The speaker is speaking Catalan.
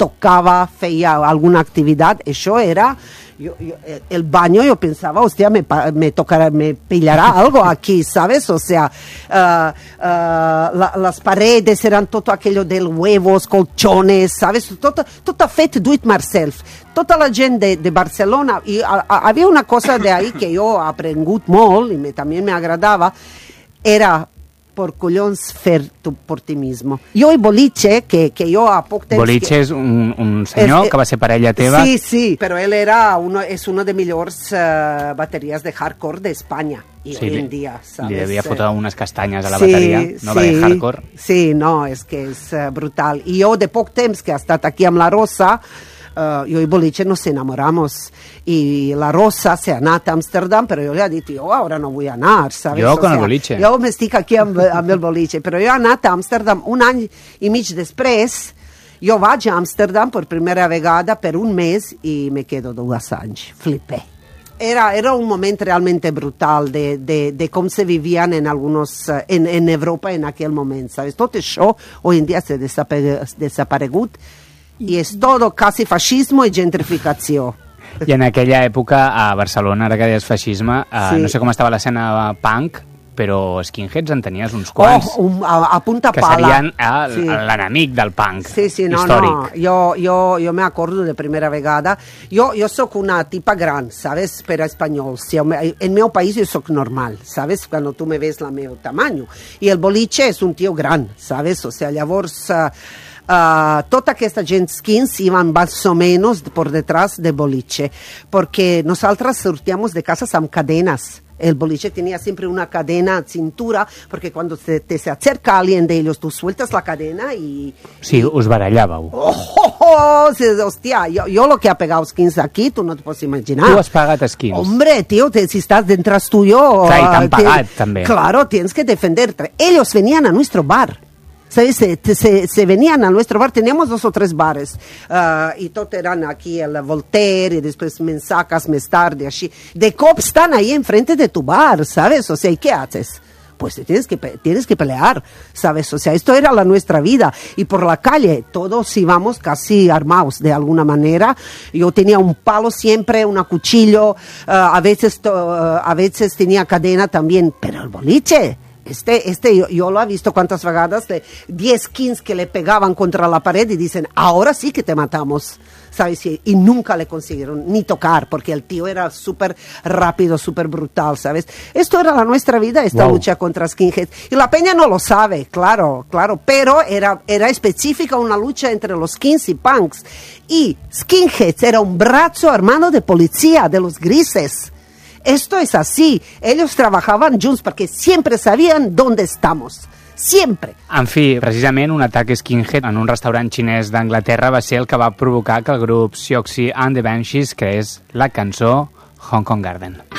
tocava, feia alguna activitat, això era... el baño yo pensaba, hostia, me pillará algo aquí, ¿sabes? O sea, las paredes eran todo aquello del huevos, colchones, ¿sabes? Todo fet do it myself. Tota la gent de Barcelona, i havia una cosa de ahí que jo he aprengut molt, i també m'agradava, era por collons fer por ti mismo. Jo i Boliche, que jo a poc temps... Boliche és un senyor que va ser parella teva. Sí, però ell és una de millors bateries de hardcore d'Espanya. I sí, hoy en dia, ¿sabes? Li devia fotre unes castanyes a la bateria, no? Perquè hardcore. Sí, no, és que és brutal. I jo, de poc temps que ha estat aquí amb la Rosa, yo y Boliche nos enamoramos y la Rosa se ha anat a Amsterdam, pero yo le he dit, yo ahora no voy a anar, ¿sabes? Jo con el Boliche. Jo m'estic aquí amb el Boliche, però jo he anat a Amsterdam un any i mig després. Jo vaig a Amsterdam per primera vegada per un mes i me quedo 2 anys. Flipé. Era un moment realmente brutal de com se vivían en Europa en aquell moment, ¿sabes? Tot això hoy en dia s'ha desaparegut i és tot quasi feixisme i gentrificació. I en aquella època a Barcelona, ara que deies feixisme, no sé com estava l'escena punk, però skinheads en tenies uns quants. A punta pala. Que serien l'enemic del punk històric. No, jo me acordo de primera vegada. Jo soc una tipa gran, ¿sabes? Per a espanyols. En meu país jo soc normal, ¿sabes? Cuando tu me ves la meu tamaño. I el Boliche és un tio gran, ¿sabes? O sea, llavors... tota aquesta gent skins iban más o menos por detrás de Boliche, porque nosotras sortíamos de casas amb cadenas. El Boliche tenía siempre una cadena a cintura, porque cuando se acerca alguien de ellos, tú sueltas la cadena y... Sí, us barallàveu. Hostia, yo lo que ha pegado skins aquí, tú no te puedes imaginar. Tu has pagat skins. Hombre, tío, si estás detrás tuyo... Clar, i t'han pagat, també. Claro, tienes que defenderte. Ellos venían a nuestro bar. ¿Sabes? Se venían a nuestro bar, teníamos 2 o 3 bares, y todos eran aquí el Voltaire, y después me sacas más tarde, así. De cop están ahí enfrente de tu bar, ¿sabes? O sea, ¿y qué haces? Pues tienes que pelear, ¿sabes? O sea, esto era nuestra vida. Y por la calle todos íbamos casi armados de alguna manera. Yo tenía un palo siempre, un cuchillo, a veces tenía cadena también, pero el Boliche... yo lo he visto cuántas vegadas de 10 skins que le pegaban contra la pared y dicen, ahora sí que te matamos, ¿sabes? Y nunca le consiguieron ni tocar, porque el tío era súper rápido, súper brutal, ¿sabes? Esto era nuestra vida, esta lucha contra skinheads. Y la peña no lo sabe, claro, pero era específica una lucha entre los skins y punks. Y skinheads era un brazo armado de policía, de los grises. Esto es así. Ellos trabajaban junts perquè sempre sabien dónde estamos. Sempre. En fi, precisament un atac skinhead en un restaurant xinès d'Anglaterra va ser el que va provocar que el grup Siouxsie and the Banshees creés la cançó Hong Kong Garden.